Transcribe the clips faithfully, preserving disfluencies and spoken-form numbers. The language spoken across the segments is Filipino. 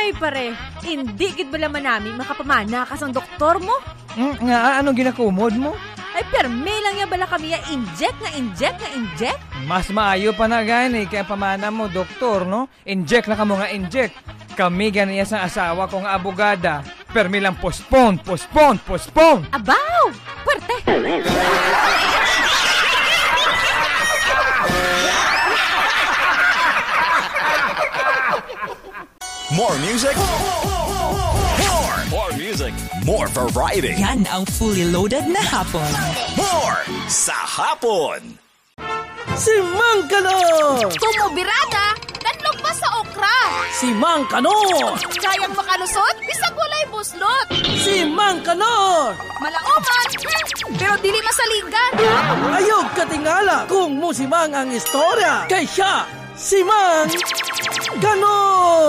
Ay pare, hindi gid bala man namin makapamana ka sang doktor mo? Mm, nga, anong ginakumod mo? Ay perme lang ya bala kami ya inject nga inject nga inject. Mas maayo pa na gani kaya pamana mo, doktor, no? Inject na ka mo nga inject. Kami ganiya sa asawa ko nga abogada. Permi lang postpone, postpone, postpone. Abaw! Puwerte! More music. More. More music. More variety. Yan ang fully loaded na hapon. More sa hapon. Si Mang Kano! Tumubirada, danlog pa sa okra. Si Mang Kano! Kayang makalusot, bisag walay buslot. Si Mang Kano! Malaoman, hmm, pero dili masaligan. Ayog katingala kung musimang ang istorya. Kay siya, si Mang Kano!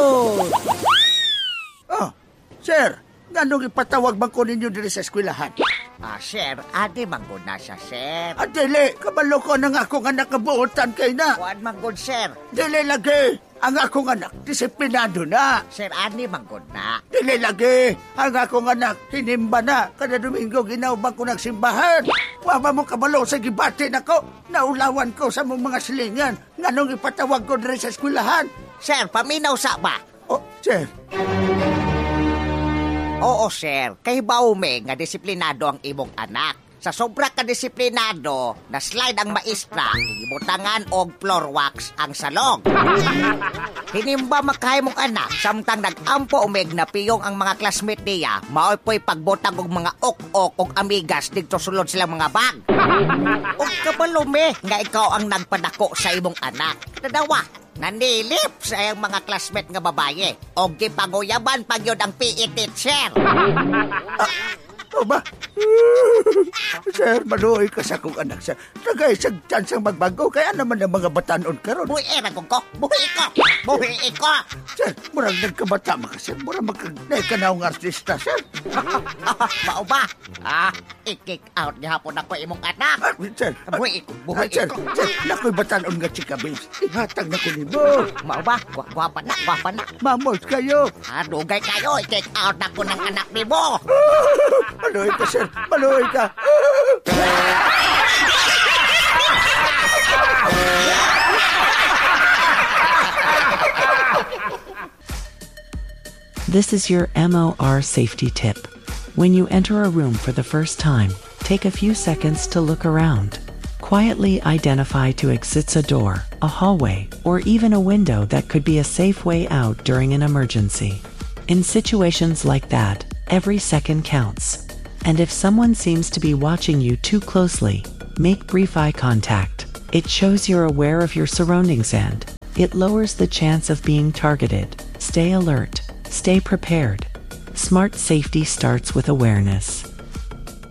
Oh, sir, ganong ipatawag bang ko ninyo diri sa eskwelahan? Ah, sir, adi manggod na siya, sir. At dili, kabalo ko ng akong anak kabuotan kay na. Kuan manggod, sir. Dili lagi, ang akong anak disiplinado na. Sir, adi manggod na. Dili lagi, ang akong anak hinimba na. Kada Domingo ginaubang ko ng simbahan. Waba mo kabalo sa gibati na ko. Naulawan ko sa mong mga silingan. Nganong ipatawag ko diri sa eskwelahan? Sir, paminaw sa ba? Oh, sir. Oo, sir. Kay baume nga disiplinado ang imong anak. Sa sobra ka disiplinado, na slide ang maestra, ibutangan og floor wax ang salong. Hinimba makahay mong anak, samtang nag-ampo umeg na piyong ang mga classmate niya, maoy po'y pagbutang og mga ok-ok og amigas dito sulod silang mga bag. Og kabalume nga ikaw ang nagpadako sa imong anak. Nadawa, nanilip sa iyang mga classmate nga babaye. Og gipaguyaban pag yun ang P E teacher. Ah, o ba? Sir, maluoy ka sa akong anak, sir. Tagay sa chansang magbago, kaya naman ang mga batanon karon. Buhi era ko ko, buhi ko, buhi ko. Sir, murang nagkabata mga, sir. Murang magkagnay ka na ang artista, sir. Mao ba? Ah, i-kick out gihapon ako imong anak. Ah, sir, buhi ko, buhi ah, sir, ko. sir, nakoy batanon nga chika, babes. Ihatag na ko ni mo. Mao ba? Gwapa na, gwapa na. Mamos kayo. Ah, dugay kayo, i-kick out na ko ng anak ni mo. Maluoy ka, sir. Maluoy ka. This is your M O R safety tip. When you enter a room for the first time, take a few seconds to look around. Quietly identify two exits: a door, a hallway, or even a window that could be a safe way out during an emergency. In situations like that, every second counts. And if someone seems to be watching you too closely, make brief eye contact. It shows you're aware of your surroundings and it lowers the chance of being targeted. Stay alert. Stay prepared. Smart safety starts with awareness.